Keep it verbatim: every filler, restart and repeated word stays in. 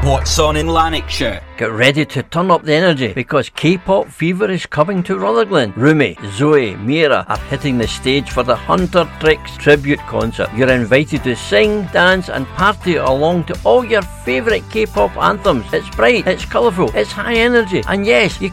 What's on in Lanarkshire? Get ready to turn up the energy because K-pop fever is coming to Rutherglen. Rumi, Zoe, Mira are hitting the stage for the Hunter Tricks tribute concert. You're invited to sing, dance and party along to all your favourite K-pop anthems. It's bright, it's colourful, it's high energy, and yes, you